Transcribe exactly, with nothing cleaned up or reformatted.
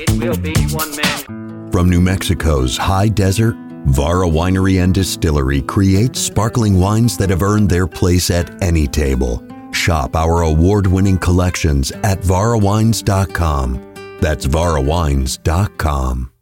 It will be one man. From New Mexico's high desert, Vara Winery and Distillery creates sparkling wines that have earned their place at any table. Shop our award-winning collections at vara wines dot com. That's vara wines dot com.